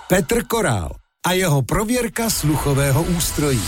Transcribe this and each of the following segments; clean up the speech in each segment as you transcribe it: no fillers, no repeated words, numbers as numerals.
Petr Korál a jeho prověrka sluchového ústrojí.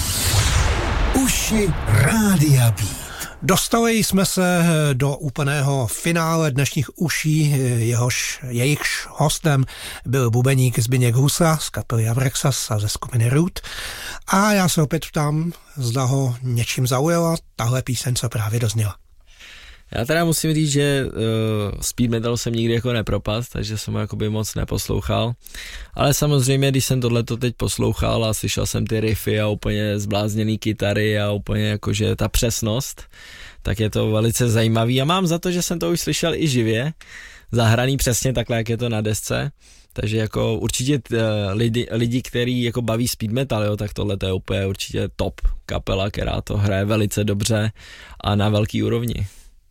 Uši Rádia Beat. Dostali jsme se do úplného finále dnešních uší, jejichž hostem byl bubeník Zbyněk Husa z kapely Abraxas a ze skupiny Root. A já se opět ptám, zda ho něčím zaujala tahle píseň, co právě dozněla. Já teda musím říct, že speed metal jsem nikdy jako nepropadl, takže jsem ho jakoby moc neposlouchal. Ale samozřejmě, když jsem tohleto teď poslouchal a slyšel jsem ty riffy a úplně zblázněný kytary a úplně jakože ta přesnost, tak je to velice zajímavý a mám za to, že jsem to už slyšel i živě, zahraný přesně takhle, jak je to na desce. Takže jako určitě lidi, který jako baví speed metal, jo, tak tohle je úplně určitě top kapela, která to hraje velice dobře a na velký úrovni.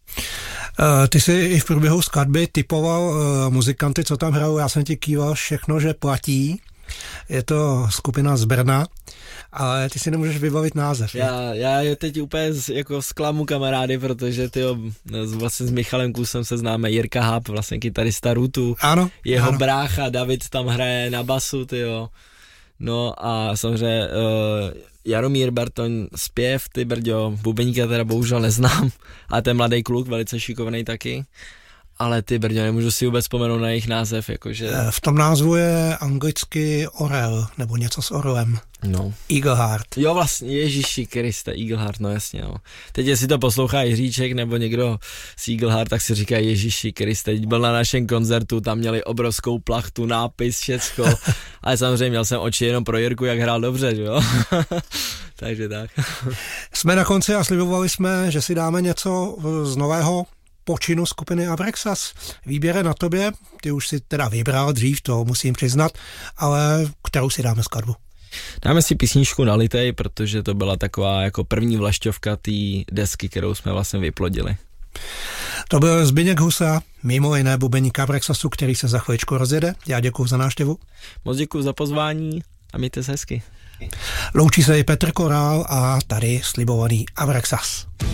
Ty jsi i v průběhu skladby typoval muzikanty, co tam hrajou, já jsem ti kýval všechno, že platí. Je to skupina z Brna, ale ty si nemůžeš vybavit název. Já teď úplně jako zklamu kamarády, protože vlastně s Michalem Kusem se známe, Jirka Háb, vlastně kytarista Rootu. Ano. Jeho brácha David tam hraje na basu, tyjo. No a samozřejmě Jaromír Bartoň zpěv, ty brďo, bubeníka teda bohužel neznám, ale ten mladý kluk, velice šikovnej taky, ale ty brďo, nemůžu si vůbec vzpomenout na jejich název, jakože... V tom názvu je anglicky orel, nebo něco s orlem. No. Eagleheart. Jo, vlastně, Ježíši Kriste, Eagleheart, no jasně, no. Teď jestli to poslouchá Jiříček nebo někdo z Eagleheart, tak si říká Ježíši Kriste, teď byl na našem koncertu, tam měli obrovskou plachtu, nápis, všecko, ale samozřejmě měl jsem oči jenom pro Jirku, jak hrál dobře, že jo? Takže tak. Jsme na konci a slibovali jsme, že si dáme něco z nového počinu skupiny Abraxas. Výběr je na tobě, ty už si teda vybral dřív, to musím přiznat, ale kterou si dáme skladbu? Dáme si písničku Nalitej, protože to byla taková jako první vlašťovka té desky, kterou jsme vlastně vyplodili. To byl Zbyněk Husa, mimo jiné bubeník Abraxasu, který se za chviličku rozjede. Já děkuju za návštěvu. Moc děkuju za pozvání a mějte se hezky. Loučí se i Petr Korál a tady slibovaný Abraxas.